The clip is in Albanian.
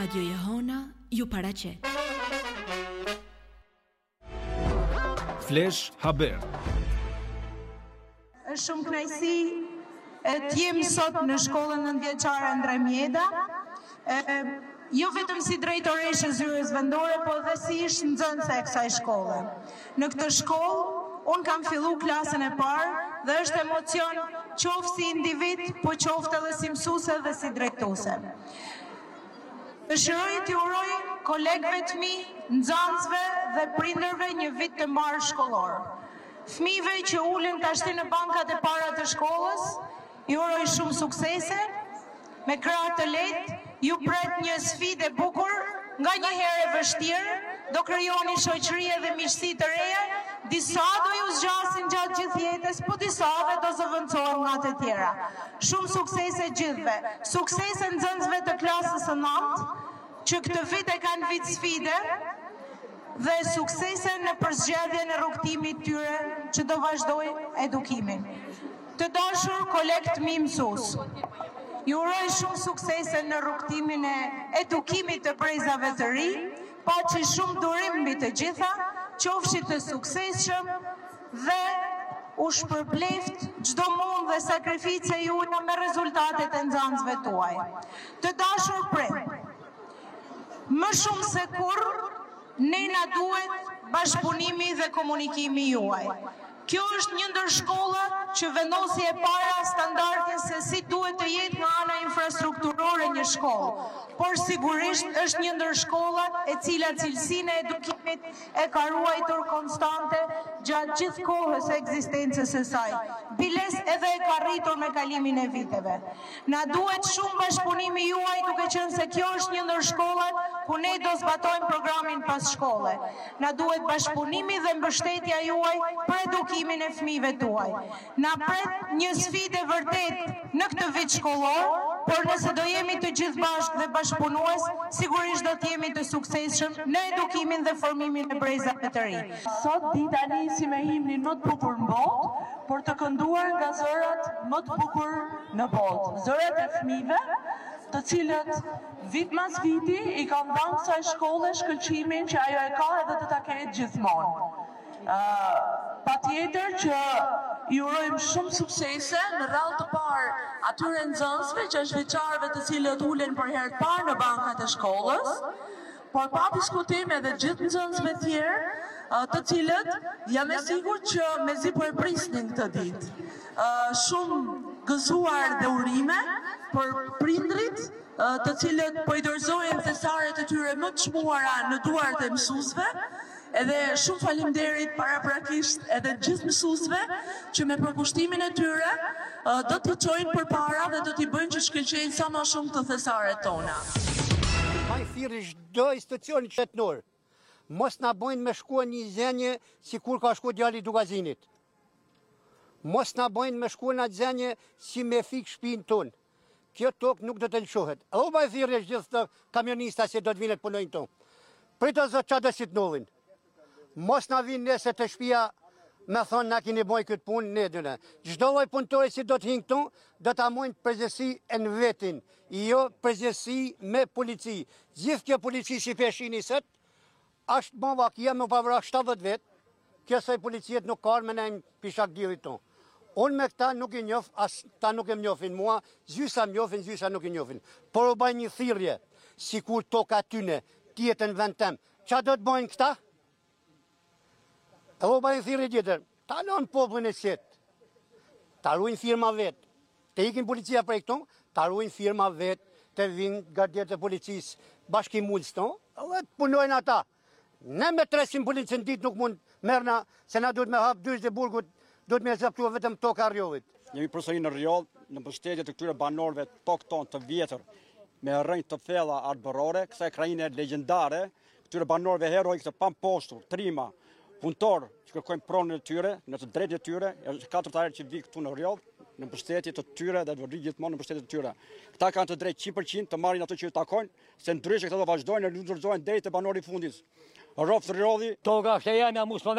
Radio Jehona ju paraqet. Flash Haber. Është shumë kënaqësi të jem sot në shkollën nëntëvjeçare Andrej Mjeda, jo vetëm si drejtoreshe e zyrës vendore, po edhe si ish nxënëse e kësaj shkolle. Në këtë shkollë unë kam fillu klasën e parë dhe është emocion qoftë si individ, po qoftë edhe si mësuese dhe si drejtuese. Dëshiroj t'ju uroj kolegëve të mi, nxënësve dhe prindërve një vit të mbarë shkollor. Fëmijëve që ulen tashti në bankat e para të shkollës, ju uroj shumë suksese, me krah të lehtë, ju pret një sfidë e bukur, nga një herë e vështirë, do krijoni shoqëri dhe miqësi të reja, disa do ju zgjasin gjatë gjithë jetës, po disave do zëvendësohen nga të tjera. Shumë suksese gjithëve, suksese nxënësve të klasës së 9, që këtë vit e kanë vit sfide, dhe suksese në përzgjedhjen e rrugtimit tyre që do vazhdoj edukimin. Të dashur kolegë mi mësues, ju uroj shumë suksese në rrugtimin e edukimit të brezave të ri, paçi shumë durim mbi të gjitha, qofshit të suksesshëm dhe u shpërbleft çdo mund dhe sakrifice juaja me rezultatet e nxënësve tuaj. Të dashur prind, më shumë se kurrë ne na duhet bashkëpunimi dhe komunikimi juaj. Kjo është një ndër shkollat që vendosi e para standardin se si duhet të jetë nga ana infrastrukturore një shkollë, por sigurisht është një ndër shkollat e cila cilësinë e edukimit e ka ruajtur konstante gjatë gjithë kohës e ekzistencës së saj. Biles edhe e ka rritur me kalimin e viteve. Na duhet shumë bashkëpunimi juaj, duke qenë se kjo është një ndër shkollat ku ne do zbatojmë programin pas shkolle. Na duhet bashkëpunimi dhe mbështetja juaj për edukimin e fëmijëve tuaj. Na pret një sfidë vërtet në këtë vit shkollor, por nëse do jemi të gjithë bashkë dhe bashkëpunues, sigurisht do të jemi të suksesshëm në edukimin dhe formimin e brezave të ri. Sot dita nisi me himnin më të bukur në botë, por të kënduar nga zërat më të bukur në botë. Zërat e fëmijëve, të cilët vit mas viti i kanë dhënë kësaj shkolle shkëlqimin që ajo e ka edhe të ta ketë gjithmonë. Patjetër që i urojmë shumë suksese në radhë të parë atyre nxënësve, 6 vjeçarëve të cilët ulen për herë të parë në bankat e shkollës, por pa diskutim edhe gjithë nxënësve tjerë, të cilët jam e sigurt që mezi po e prisnin këtë ditë. Shumë gëzuar dhe urime për prindrit, të cilët po i dorëzojnë thesaret e tyre më të çmuara në duart e mësuesve. Edhe shumë faleminderit paraprakisht edhe gjithë mësuesve që me përkushtimin e tyre do t'i çojnë përpara dhe do t'i bëjnë që shkëlqejnë sa më shumë të thesaret tona. Ma i thirrë çdo institucion qytetar, mos na bëjnë me shkuar një zënje si kur ka shkuar djali i Dugazinit. Mos na bëjnë me shkuar në zënje si me fik shtëpinë tonë. Kjo tokë nuk do të lëshohet. Edhe ma i thirrë gjithë të kamionista që do të vinë të punojnë tonë. Pritë zot çfarë do si të nolin. Mos na vinë nëse të shtëpia me thonë na keni bojë këtë punë, ne dyne. Çdo lloj punëtori që do të hinë këtu, do ta mojnë përgjegjësi në vetin, jo përgjegjësi me polici. Gjithë kjo polici që peshini sot, është më vakia me pavra 70 vjet. Kjo saj policiet nuk ka me nejmë pishak dirit tonë. Unë me këta nuk i njof, as ta nuk e më njofin mua, zysa më njofin, zysa nuk i njofin. Por u baj një thirrje, sikur toka tyne, tjetën vend tem. Qa do të bojnë këta? E u baj një thirrje tjetër, ta lënë popullin e qetë, ta ruajnë firma vetë, të ikin policia prej këtu, ta ruajnë firma vetë, të vinë gardjet e policisë, bashkimullës tonë, edhe të punojnë ata. Ne me 300 policën ditë nuk mund merna, se na duhet me hapë dysh dhe burgut, duhet me zeptua vetëm toka Rjollit. Jemi përsëri në Rjoll, në mbështetje të këtyre banorëve tokë tonë të vjetër, me rrënjë të thella arbërore, kësaj krajine legjendare, këtyre banorëve herojë të pamposhtur, trima, punëtor që kërkojnë pronën e tyre, në të drejtë e tyre, është 4 herë që vi këtu në Rjoll, në mbështetje të tyre dhe do rri gjithmonë në mbështetje të tyre. Këta kanë të drejtë 100% të marrin ato që ju takojnë, se ndryshe këta do vazhdojnë e lundërzojnë deri te banori i fundit. Rroft Rjolli. Toga është e jemi,